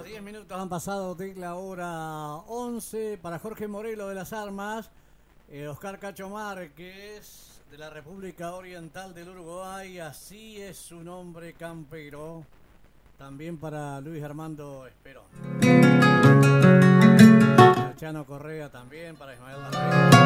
10 minutos han pasado de la hora 11. Para Jorge Morelo de las Armas, Oscar Cacho Márquez de la República Oriental del Uruguay, así es su nombre campero. También para Luis Armando Esperón. Chano Correa también, para Ismael Barrera.